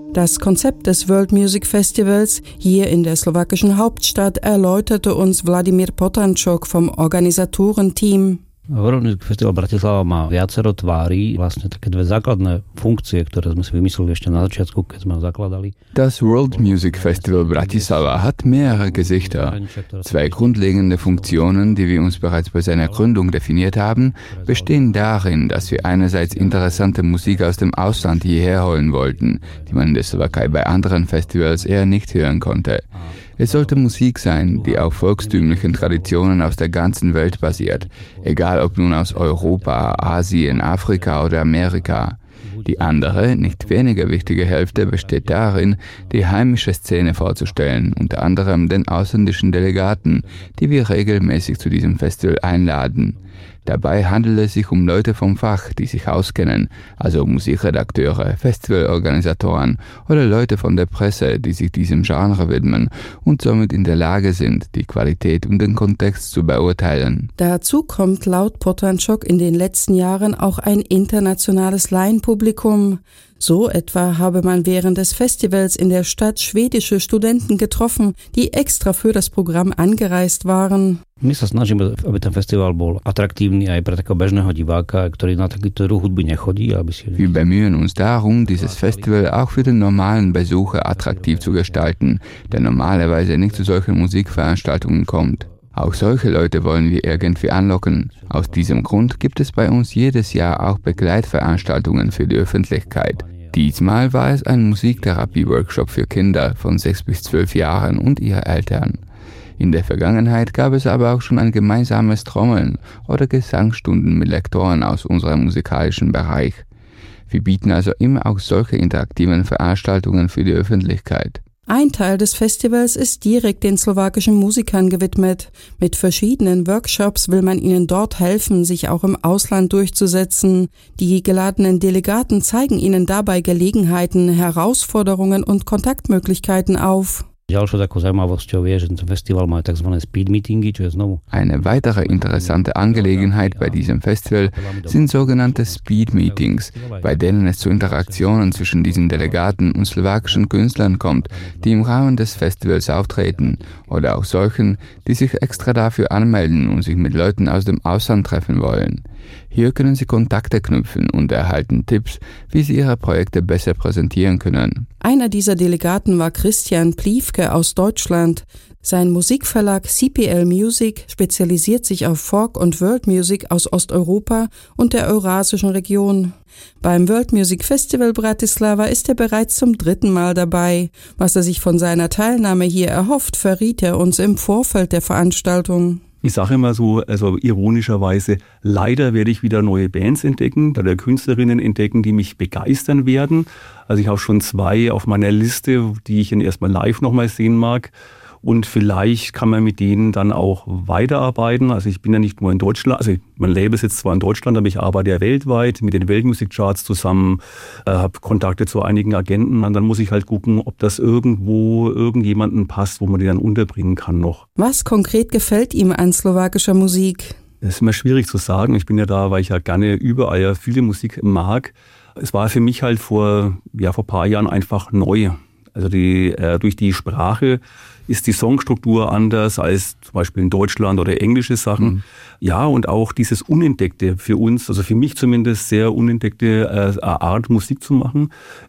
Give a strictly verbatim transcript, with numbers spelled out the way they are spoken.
Das Konzept des World Music Festivals hier in der slowakischen Hauptstadt erläuterte uns Vladimír Potančok vom Organisatorenteam. World Music Festival Bratislava má viacero tvári, vlastne také dve základné funkcie, ktoré sme si vymysleli ešte na začiatku, keď sme ho zakladali. Das World Music Festival Bratislava hat mehrere Gesichter. Zwei grundlegende Funktionen, die wir uns bereits bei seiner Gründung definiert haben, bestehen darin, dass wir einerseits interessante Musik aus dem Ausland hierher holen wollten, die man in der Slowakei bei anderen Festivals eher nicht hören konnte. Es sollte Musik sein, die auf volkstümlichen Traditionen aus der ganzen Welt basiert, egal ob nun aus Europa, Asien, Afrika oder Amerika. Die andere, nicht weniger wichtige Hälfte besteht darin, die heimische Szene vorzustellen, unter anderem den ausländischen Delegaten, die wir regelmäßig zu diesem Festival einladen. Dabei handelt es sich um Leute vom Fach, die sich auskennen, also Musikredakteure, Festivalorganisatoren oder Leute von der Presse, die sich diesem Genre widmen und somit in der Lage sind, die Qualität und den Kontext zu beurteilen. Dazu kommt laut Potančok in den letzten Jahren auch ein internationales Laienpublikum. So etwa habe man während des Festivals in der Stadt schwedische Studenten getroffen, die extra für das Programm angereist waren. My sa snažíme, aby ten festival bol atraktívny aj pre takého bežného diváka, ktorý na takýto druh hudby nechodí. Aby si... Wir bemühen uns darum, dieses Festival auch für den normalen Besucher attraktiv zu gestalten, der normalerweise nicht zu solchen Musikveranstaltungen kommt. Auch solche Leute wollen wir irgendwie anlocken. Aus diesem Grund gibt es bei uns jedes Jahr auch Begleitveranstaltungen für die Öffentlichkeit. Diesmal war es ein Musiktherapie-Workshop für Kinder von sechs bis zwölf Jahren und ihre Eltern. In der Vergangenheit gab es aber auch schon ein gemeinsames Trommeln oder Gesangsstunden mit Lektoren aus unserem musikalischen Bereich. Wir bieten also immer auch solche interaktiven Veranstaltungen für die Öffentlichkeit. Ein Teil des Festivals ist direkt den slowakischen Musikern gewidmet. Mit verschiedenen Workshops will man ihnen dort helfen, sich auch im Ausland durchzusetzen. Die geladenen Delegaten zeigen ihnen dabei Gelegenheiten, Herausforderungen und Kontaktmöglichkeiten auf. Ďalšou takou zaujímavosťou je, že ten festival má tzv. Speed Meetingy, čo je znovu. Eine weitere interessante Angelegenheit bei diesem Festival sind sogenannte Speed Meetings, bei denen es zu Interaktionen zwischen diesen Delegaten und slowakischen Künstlern kommt, die im Rahmen des Festivals auftreten, oder auch solchen, die sich extra dafür anmelden und sich mit Leuten aus dem Ausland treffen wollen. Hier können Sie Kontakte knüpfen und erhalten Tipps, wie Sie Ihre Projekte besser präsentieren können. Einer dieser Delegaten war Christian Pliewke aus Deutschland. Sein Musikverlag C P L Music spezialisiert sich auf Folk und World Music aus Osteuropa und der eurasischen Region. Beim World Music Festival Bratislava ist er bereits zum dritten Mal dabei. Was er sich von seiner Teilnahme hier erhofft, verriet er uns im Vorfeld der Veranstaltung. Ich sage immer so, also ironischerweise, leider werde ich wieder neue Bands entdecken, oder Künstlerinnen entdecken, die mich begeistern werden. Also ich habe schon zwei auf meiner Liste, die ich dann erstmal live nochmal sehen mag. Und vielleicht kann man mit denen dann auch weiterarbeiten. Also ich bin ja nicht nur in Deutschland, also mein Label sitzt zwar in Deutschland, aber ich arbeite ja weltweit mit den Weltmusikcharts zusammen, äh, habe Kontakte zu einigen Agenten. Und dann muss ich halt gucken, ob das irgendwo irgendjemanden passt, wo man die dann unterbringen kann noch. Was konkret gefällt ihm an slowakischer Musik? Das ist immer schwierig zu sagen. Ich bin ja da, weil ich ja gerne überall ja viele Musik mag. Es war für mich halt vor, ja, vor ein paar Jahren einfach neu. Also die, äh, durch die Sprache ist die Songstruktur anders als zum Beispiel in Deutschland oder englische Sachen. Mhm. Ja, und auch dieses Unentdeckte für uns, also für mich zumindest sehr unentdeckte äh, Art Musik zu machen.